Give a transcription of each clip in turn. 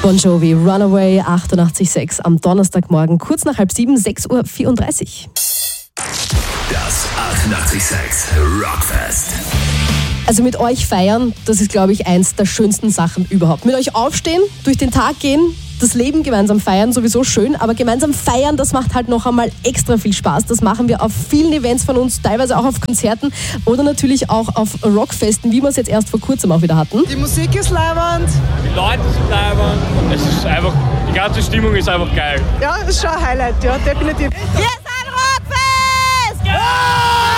Bon Jovi, Runaway, 88,6 am Donnerstagmorgen, kurz nach 6:30, 6:34 Uhr. Das 88,6 Rockfest. Also mit euch feiern, das ist, glaube ich, eins der schönsten Sachen überhaupt. Mit euch aufstehen, durch den Tag gehen, das Leben gemeinsam feiern, sowieso schön, aber gemeinsam feiern, das macht halt noch einmal extra viel Spaß. Das machen wir auf vielen Events von uns, teilweise auch auf Konzerten oder natürlich auch auf Rockfesten, wie wir es jetzt erst vor kurzem auch wieder hatten. Die Musik ist leibend. Die Leute sind leibend. Es ist einfach, die ganze Stimmung ist einfach geil. Ja, ist schon ein Highlight, ja, definitiv. Wir sind Rockfest! Ja!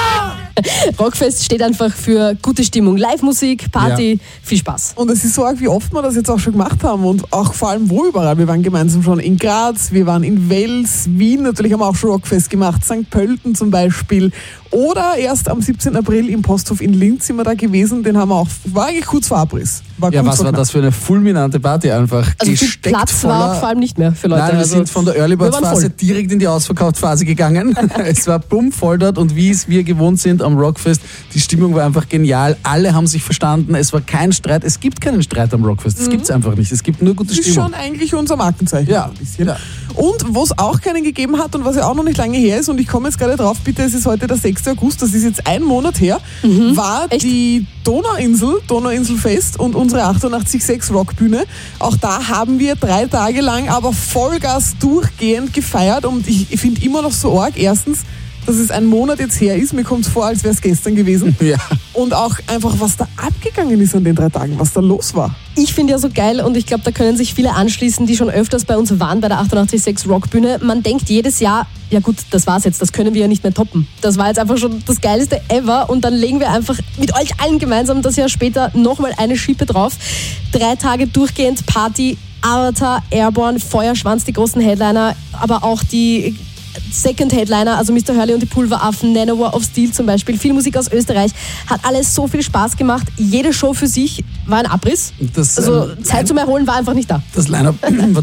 Rockfest steht einfach für gute Stimmung, Live-Musik, Party, viel Spaß. Und es ist so arg, wie oft wir das jetzt auch schon gemacht haben und auch vor allem wo überall. Wir waren gemeinsam schon in Graz, wir waren in Wels, Wien, natürlich haben wir auch schon Rockfest gemacht, St. Pölten zum Beispiel. Oder erst am 17. April im Posthof in Linz sind wir da gewesen, den haben wir auch, war eigentlich kurz vor Abriss. Was war das für eine fulminante Party einfach? Also viel Platz war auch vor allem nicht mehr für Leute. Nein, wir sind von der Early Bird Phase direkt in die Ausverkaufsphase gegangen. Es war bummvoll dort und wie es wir gewohnt sind am Rockfest, die Stimmung war einfach genial. Alle haben sich verstanden, es war kein Streit. Es gibt keinen Streit am Rockfest, das gibt es einfach nicht. Es gibt nur gute Stimmung. Das ist schon eigentlich unser Markenzeichen. Ja. Ein bisschen. Ja. Und wo es auch keinen gegeben hat und was ja auch noch nicht lange her ist, und ich komme jetzt gerade drauf, bitte, es ist heute der 6. August, das ist jetzt ein Monat her, war die Donauinselfest und unsere 88,6 Rockbühne. Auch da haben wir 3 Tage lang aber Vollgas durchgehend gefeiert und ich finde immer noch so arg, erstens, dass es ein Monat jetzt her ist. Mir kommt es vor, als wäre es gestern gewesen. Ja. Und auch einfach, was da abgegangen ist an den 3 Tagen, was da los war. Ich finde ja so geil und ich glaube, da können sich viele anschließen, die schon öfters bei uns waren bei der 88,6 Rockbühne. Man denkt jedes Jahr, ja gut, das war's jetzt, das können wir ja nicht mehr toppen. Das war jetzt einfach schon das Geilste ever und dann legen wir einfach mit euch allen gemeinsam das Jahr später nochmal eine Schippe drauf. 3 Tage durchgehend Party, Avatar, Airborne, Feuerschwanz, die großen Headliner, aber auch die Second Headliner, also Mr. Hurley und die Pulveraffen, Nanowar of Steel zum Beispiel, viel Musik aus Österreich, hat alles so viel Spaß gemacht. Jede Show für sich war ein Abriss. Zeit zum Erholen war einfach nicht da. Das Line-Up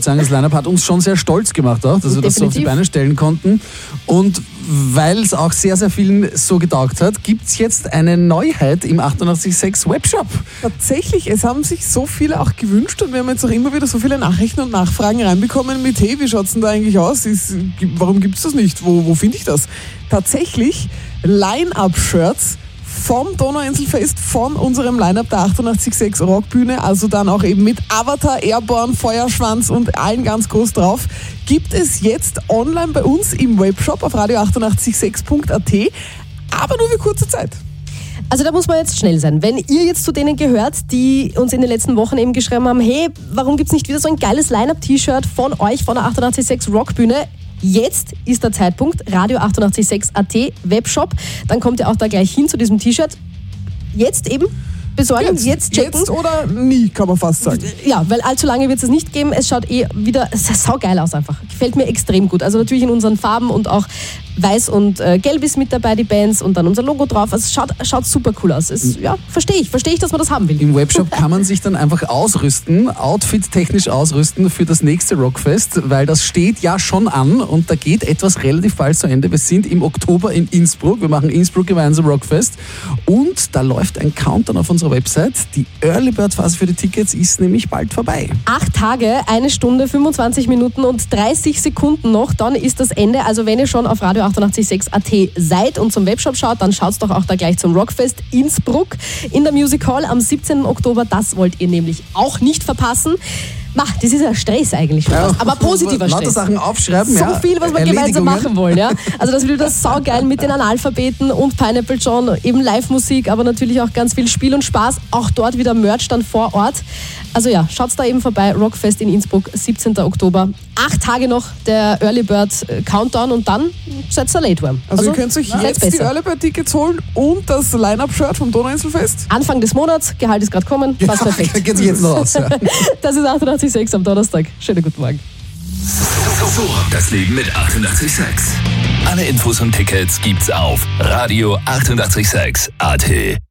hat uns schon sehr stolz gemacht, auch, dass wir das so auf die Beine stellen konnten. Und weil es auch sehr, sehr vielen so getaugt hat, gibt es jetzt eine Neuheit im 88,6 Webshop. Tatsächlich, es haben sich so viele auch gewünscht und wir haben jetzt auch immer wieder so viele Nachrichten und Nachfragen reinbekommen mit, hey, wie schaut es denn da eigentlich aus? Warum gibt es das nicht? Wo finde ich das? Tatsächlich Line-Up-Shirts vom Donauinselfest, von unserem Line-Up der 88,6 Rockbühne, also dann auch eben mit Avatar, Airborne, Feuerschwanz und allen ganz groß drauf, gibt es jetzt online bei uns im Webshop auf radio886.at, aber nur für kurze Zeit. Also da muss man jetzt schnell sein. Wenn ihr jetzt zu denen gehört, die uns in den letzten Wochen eben geschrieben haben, hey, warum gibt es nicht wieder so ein geiles Line-Up-T-Shirt von euch, von der 88,6 Rockbühne? Jetzt ist der Zeitpunkt, radio886.at, Webshop. Dann kommt ihr auch da gleich hin zu diesem T-Shirt. Jetzt eben besorgen, jetzt checken. Jetzt oder nie, kann man fast sagen. Ja, weil allzu lange wird es nicht geben. Es schaut wieder saugeil aus einfach. Gefällt mir extrem gut. Also natürlich in unseren Farben und auch weiß und gelb ist mit dabei, die Bands, und dann unser Logo drauf. Also es schaut super cool aus. Verstehe ich, dass man das haben will. Im Webshop kann man sich dann einfach ausrüsten, outfit-technisch ausrüsten für das nächste Rockfest, weil das steht ja schon an und da geht etwas relativ bald zu Ende. Wir sind im Oktober in Innsbruck, wir machen Innsbruck gemeinsam Rockfest und da läuft ein Countdown auf unserer Website. Die Early Bird Phase für die Tickets ist nämlich bald vorbei. 8 Tage, 1 Stunde, 25 Minuten und 30 Sekunden noch, dann ist das Ende. Also wenn ihr schon auf Radio 88,6.at seid und zum Webshop schaut, dann schaut doch auch da gleich zum Rockfest Innsbruck in der Music Hall am 17. Oktober. Das wollt ihr nämlich auch nicht verpassen. Das ist ja Stress eigentlich schon fast, aber positiver Stress. Lauter Sachen aufschreiben, so viel, was wir gemeinsam machen wollen. Ja? Also das wird das saugeil mit den Analphabeten und Pineapple John, eben Live-Musik, aber natürlich auch ganz viel Spiel und Spaß. Auch dort wieder Merch dann vor Ort. Also ja, schaut da eben vorbei, Rockfest in Innsbruck, 17. Oktober. 8 Tage noch der Early Bird Countdown und dann seid ihr late warm. Also ihr könnt euch jetzt die Early Bird Tickets holen und das Line-Up-Shirt vom Donauinselfest. Anfang des Monats, Gehalt ist gerade kommen, passt perfekt. Geht sich jetzt noch aus. Ja. Das ist 88,6 am Donnerstag. Schönen guten Morgen. Das Leben mit 88,6. Alle Infos und Tickets gibt's auf radio886.at.